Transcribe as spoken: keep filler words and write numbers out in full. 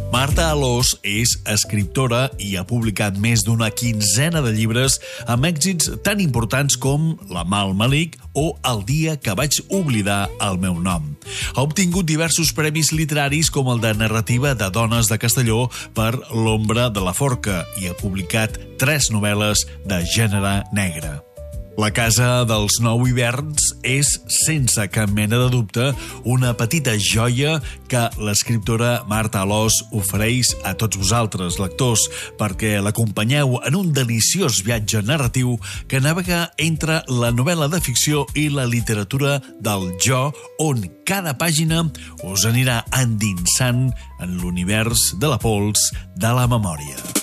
Marta Alòs és escriptora i ha publicat més d'una quinzena de llibres amb èxits tan importants com La Mal Malic o El dia que vaig oblidar el meu nom. Ha obtingut diversos premis literaris com el de narrativa de Dones de Castelló per L'ombra de la forca i ha publicat tres novel·les de gènere negre. La Casa dels Nou Hiverns és, sense cap mena de dubte, una petita joia que l'escriptora Marta Alòs ofereix a tots vosaltres, lectors, perquè l'acompanyeu en un deliciós viatge narratiu que navega entre la novel·la de ficció i la literatura del jo, on cada pàgina us anirà endinsant en l'univers de la pols de la memòria.